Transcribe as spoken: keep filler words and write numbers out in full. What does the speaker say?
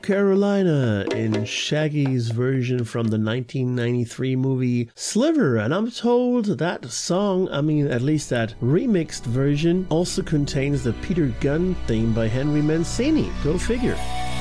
Carolina in Shaggy's version from the nineteen ninety-three movie Sliver, and I'm told that song, I mean at least that remixed version, also contains the Peter Gunn theme by Henry Mancini. Go figure.